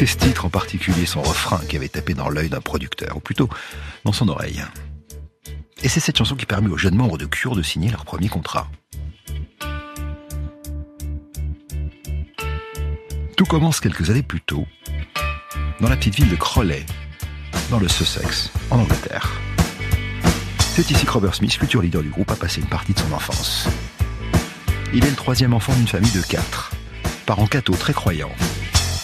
C'est ce titre, en particulier son refrain, qui avait tapé dans l'œil d'un producteur, ou plutôt dans son oreille. Et c'est cette chanson qui permet aux jeunes membres de Cure de signer leur premier contrat. Tout commence quelques années plus tôt, dans la petite ville de Crawley, dans le Sussex, en Angleterre. C'est ici que Robert Smith, futur leader du groupe, a passé une partie de son enfance. Il est le troisième enfant d'une famille de 4, parents cathos très croyants.